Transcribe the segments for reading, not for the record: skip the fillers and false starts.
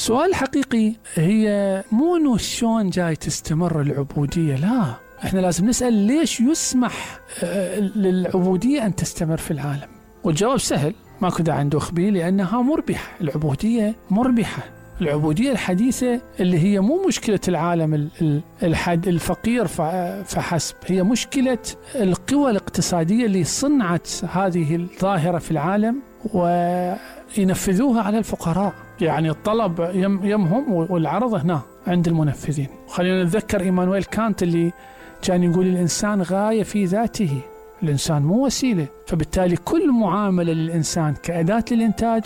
السؤال الحقيقي هي مو إنه شلون جاي تستمر العبودية، لا، إحنا لازم نسأل ليش يسمح للعبودية أن تستمر في العالم. والجواب سهل، ماكو داعي ندوخ به، لأنها مربحة. العبودية مربحة. العبودية الحديثة اللي هي مو مشكلة العالم الفقير فحسب، هي مشكلة القوى الاقتصادية اللي صنعت هذه الظاهرة في العالم وينفذوها على الفقراء. يعني الطلب يمهم والعرض هنا عند المنفذين. خلينا نتذكر إيمانويل كانت اللي كان يقول الإنسان غاية في ذاته، الإنسان مو وسيلة. فبالتالي كل معاملة للإنسان كأداة للإنتاج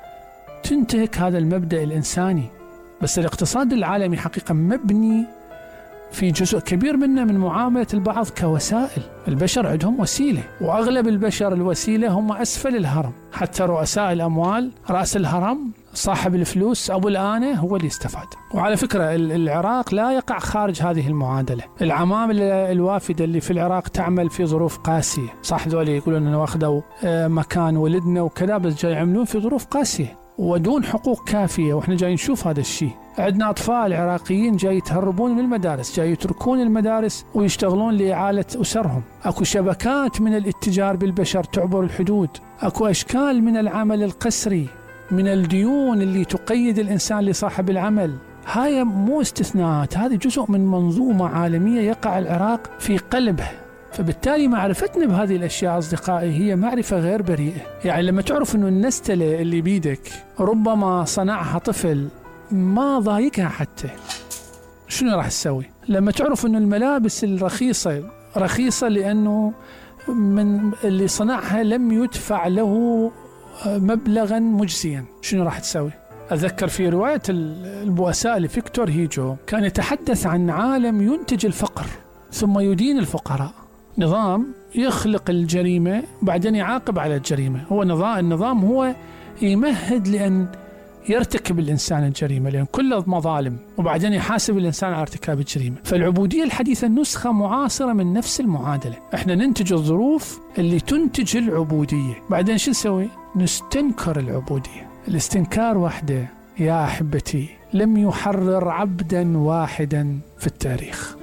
تنتهك هذا المبدأ الإنساني. بس الاقتصاد العالمي حقيقة مبني في جزء كبير منه من معاملة البعض كوسائل. البشر عندهم وسيلة، وأغلب البشر الوسيلة هم أسفل الهرم. حتى رؤساء الأموال، رأس الهرم صاحب الفلوس أبو الآنة هو اللي استفاد. وعلى فكرة العراق لا يقع خارج هذه المعادلة. العمامل الوافدة اللي في العراق تعمل في ظروف قاسية، صح ذولي يقولون أنه واخذوا مكان ولدنا وكذا، بس جاي يعملون في ظروف قاسية ودون حقوق كافية. وإحنا جاي نشوف هذا الشيء. عندنا أطفال عراقيين جاي يتهربون من المدارس، جاي يتركون المدارس ويشتغلون لإعالة أسرهم. أكو شبكات من الاتجار بالبشر تعبر الحدود. أكو أشكال من العمل القسري، من الديون اللي تقيد الإنسان لصاحب العمل. هاي مو استثناءات، هذه جزء من منظومة عالمية يقع العراق في قلبها. فبالتالي معرفتنا بهذه الأشياء أصدقائي هي معرفة غير بريئة. يعني لما تعرف أنه النستلة اللي بيدك ربما صنعها طفل ما ضايقها حتى، شنو راح تسوي؟ لما تعرف أنه الملابس الرخيصة رخيصة لأنه من اللي صنعها لم يدفع له مبلغا مجزيا، شنو راح تسوي؟ أذكر في رواية البؤساء لفيكتور هيجو كان يتحدث عن عالم ينتج الفقر ثم يدين الفقراء. نظام يخلق الجريمة بعدين يعاقب على الجريمة. هو النظام هو يمهد لأن يرتكب الإنسان الجريمة، لأن كله مظالم، وبعدين يحاسب الإنسان على ارتكاب الجريمة. فالعبودية الحديثة نسخة معاصرة من نفس المعادلة. إحنا ننتج الظروف اللي تنتج العبودية، بعدين شو نسوي؟ نستنكر العبودية. الاستنكار وحده يا أحبتي لم يحرر عبدا واحدا في التاريخ.